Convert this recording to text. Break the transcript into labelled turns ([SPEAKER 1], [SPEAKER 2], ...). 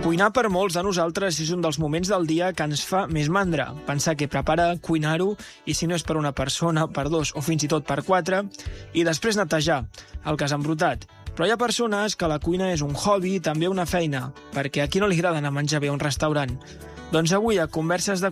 [SPEAKER 1] Cuinar per molts de nosaltres és un dels moments del dia que ens fa més mandra. Pensar què prepara, cuinar-ho, i si no és per una persona, per dos o fins i tot per quatre, i després netejar el que has embrutat. Però hi ha persones que la cuina és un hobby i també una feina, perquè a qui no li agrada anar a menjar bé a un restaurant? Doncs avui, a Converses de